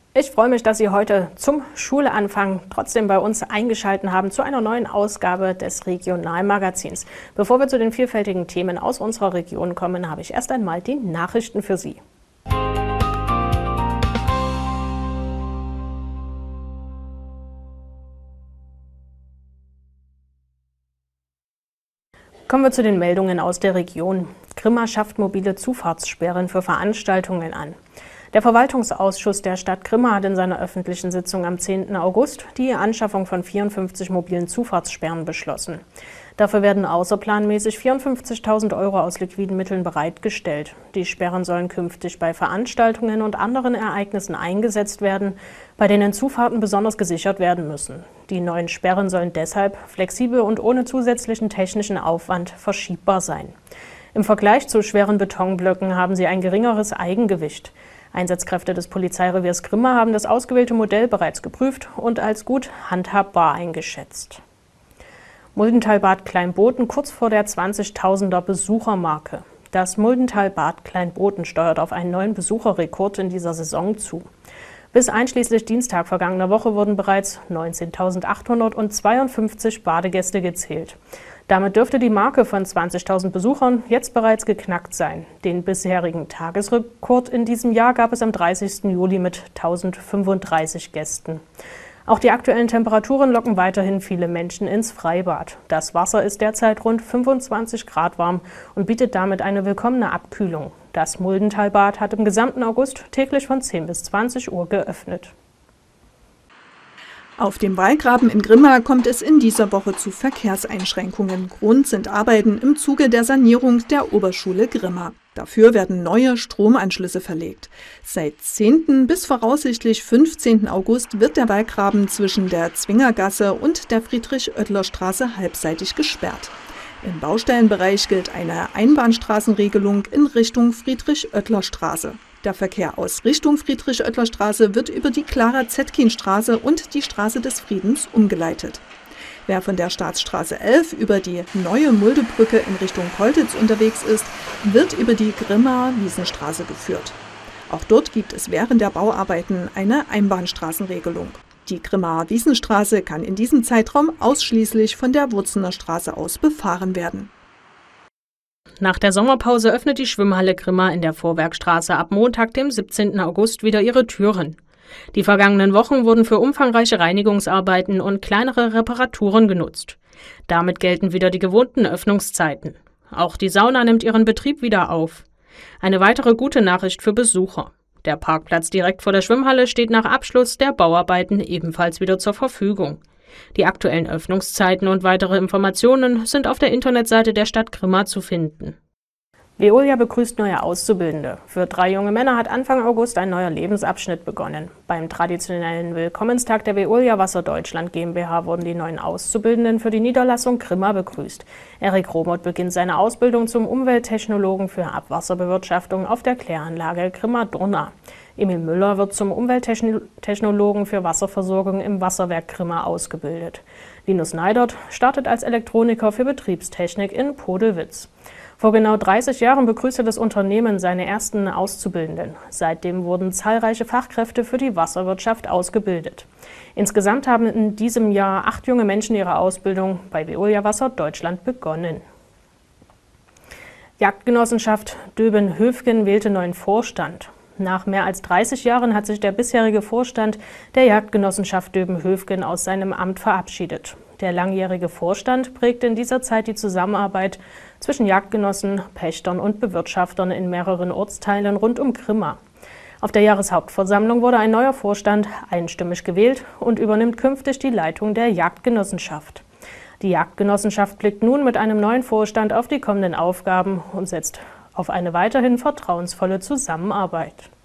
Ich freue mich, dass Sie heute zum Schuleanfang trotzdem bei uns eingeschaltet haben zu einer neuen Ausgabe des Regionalmagazins. Bevor wir zu den vielfältigen Themen aus unserer Region kommen, habe ich erst einmal die Nachrichten für Sie. Kommen wir zu den Meldungen aus der Region. Grimma schafft mobile Zufahrtssperren für Veranstaltungen an. Der Verwaltungsausschuss der Stadt Grimma hat in seiner öffentlichen Sitzung am 10. August die Anschaffung von 54 mobilen Zufahrtssperren beschlossen. Dafür werden außerplanmäßig 54.000 € aus liquiden Mitteln bereitgestellt. Die Sperren sollen künftig bei Veranstaltungen und anderen Ereignissen eingesetzt werden, bei denen Zufahrten besonders gesichert werden müssen. Die neuen Sperren sollen deshalb flexibel und ohne zusätzlichen technischen Aufwand verschiebbar sein. Im Vergleich zu schweren Betonblöcken haben sie ein geringeres Eigengewicht. Einsatzkräfte des Polizeireviers Grimma haben das ausgewählte Modell bereits geprüft und als gut handhabbar eingeschätzt. Muldentalbad Kleinboten kurz vor der 20.000er Besuchermarke. Das Muldentalbad Kleinboten steuert auf einen neuen Besucherrekord in dieser Saison zu. Bis einschließlich Dienstag vergangener Woche wurden bereits 19.852 Badegäste gezählt. Damit dürfte die Marke von 20.000 Besuchern jetzt bereits geknackt sein. Den bisherigen Tagesrekord in diesem Jahr gab es am 30. Juli mit 1.035 Gästen. Auch die aktuellen Temperaturen locken weiterhin viele Menschen ins Freibad. Das Wasser ist derzeit rund 25 Grad warm und bietet damit eine willkommene Abkühlung. Das Muldentalbad hat im gesamten August täglich von 10 bis 20 Uhr geöffnet. Auf dem Wallgraben in Grimma kommt es in dieser Woche zu Verkehrseinschränkungen. Grund sind Arbeiten im Zuge der Sanierung der Oberschule Grimma. Dafür werden neue Stromanschlüsse verlegt. Seit 10. bis voraussichtlich 15. August wird der Wallgraben zwischen der Zwingergasse und der Friedrich-Oettler-Straße halbseitig gesperrt. Im Baustellenbereich gilt eine Einbahnstraßenregelung in Richtung Friedrich-Oettler-Straße. Der Verkehr aus Richtung Friedrich-Oettler-Straße wird über die Clara-Zetkin-Straße und die Straße des Friedens umgeleitet. Wer von der Staatsstraße 11 über die neue Muldebrücke in Richtung Koltitz unterwegs ist, wird über die Grimma-Wiesenstraße geführt. Auch dort gibt es während der Bauarbeiten eine Einbahnstraßenregelung. Die Grimma-Wiesenstraße kann in diesem Zeitraum ausschließlich von der Wurzener Straße aus befahren werden. Nach der Sommerpause öffnet die Schwimmhalle Grimma in der Vorwerkstraße ab Montag, dem 17. August, wieder ihre Türen. Die vergangenen Wochen wurden für umfangreiche Reinigungsarbeiten und kleinere Reparaturen genutzt. Damit gelten wieder die gewohnten Öffnungszeiten. Auch die Sauna nimmt ihren Betrieb wieder auf. Eine weitere gute Nachricht für Besucher. Der Parkplatz direkt vor der Schwimmhalle steht nach Abschluss der Bauarbeiten ebenfalls wieder zur Verfügung. Die aktuellen Öffnungszeiten und weitere Informationen sind auf der Internetseite der Stadt Grimma zu finden. Veolia begrüßt neue Auszubildende. Für 3 junge Männer hat Anfang August ein neuer Lebensabschnitt begonnen. Beim traditionellen Willkommenstag der Veolia Wasser Deutschland GmbH wurden die neuen Auszubildenden für die Niederlassung Grimma begrüßt. Erik Romoth beginnt seine Ausbildung zum Umwelttechnologen für Abwasserbewirtschaftung auf der Kläranlage Grimma-Durna. Emil Müller wird zum Umwelttechnologen für Wasserversorgung im Wasserwerk Grimma ausgebildet. Linus Neidert startet als Elektroniker für Betriebstechnik in Podelwitz. Vor genau 30 Jahren begrüßte das Unternehmen seine ersten Auszubildenden. Seitdem wurden zahlreiche Fachkräfte für die Wasserwirtschaft ausgebildet. Insgesamt haben in diesem Jahr 8 junge Menschen ihre Ausbildung bei Veolia Wasser Deutschland begonnen. Jagdgenossenschaft Döben-Höfgen wählte neuen Vorstand. Nach mehr als 30 Jahren hat sich der bisherige Vorstand der Jagdgenossenschaft Döben-Höfgen aus seinem Amt verabschiedet. Der langjährige Vorstand prägte in dieser Zeit die Zusammenarbeit zwischen Jagdgenossen, Pächtern und Bewirtschaftern in mehreren Ortsteilen rund um Grimma. Auf der Jahreshauptversammlung wurde ein neuer Vorstand einstimmig gewählt und übernimmt künftig die Leitung der Jagdgenossenschaft. Die Jagdgenossenschaft blickt nun mit einem neuen Vorstand auf die kommenden Aufgaben und setzt auf eine weiterhin vertrauensvolle Zusammenarbeit.